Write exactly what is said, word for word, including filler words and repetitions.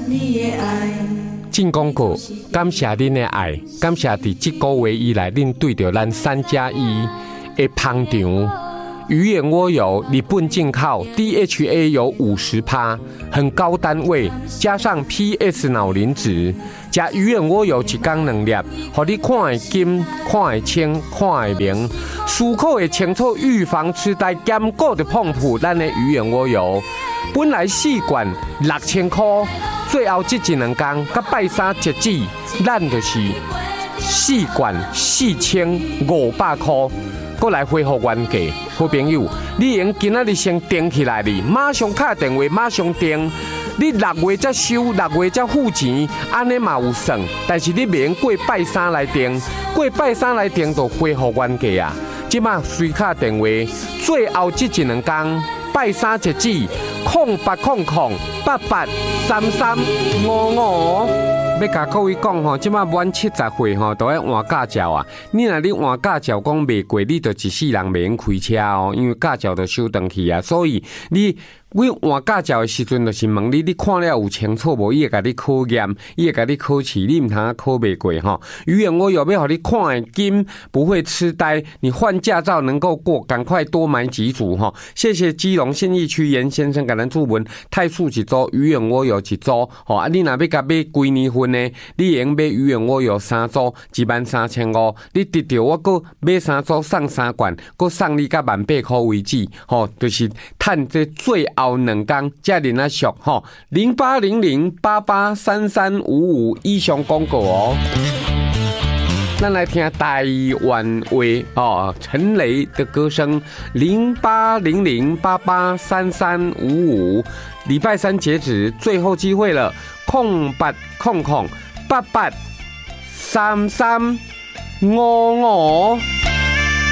进广告，感谢恁的爱，感谢伫这个月以来，恁对着咱三加一的捧场。鱼眼蜗油，日本进口 ，D H A 有五十趴，很高单位，加上 P S 脑磷脂，加鱼眼蜗油一缸两粒，互你看会金、看会清、看会明，舒口会清楚预防痴呆，兼顾的碰触咱的鱼眼蜗油。本来四罐六千块，最后这一两天，甲拜三截止，咱就是四罐四千五百块。过来恢复原价，好朋友，你用今仔日先订起来哩，马上打电话，马上订。你六月才收，六月才付钱，安尼嘛有算。但是你袂用过拜三来订，过拜三来订就恢复原价啊！即马随卡电话，最后这一两天，拜三截止，空八空空八八三三五五。要甲各位讲吼，即马满七十岁吼，都要换驾照啊！你若你换驾照讲袂过，你就一世人袂用开车哦，因为驾照就收回去啊。所以你你换驾照的时阵，就是问你，你看了有清楚无？伊会甲你考验，伊会甲你考试，你唔通考袂过吼。语言我有要互你看会金，不会痴呆。你换驾照能够过，赶快多买几组吼。谢谢基隆信义区严先生甲咱注文，泰树一组，语言我有一组吼。啊，你若要甲买几年份呢？你用买语言我有三组，一万三千五。你得到我搁买三组送三罐，搁送你甲万八块为止吼，就是趁这最后。后两天才领啊俗吼，零八零零八八三三五五以上广告哦。咱来听台湾话哦，陈雷的歌声，零八零零八八三三五五，礼拜三截止，最后机会了，空八空空八八三三五五。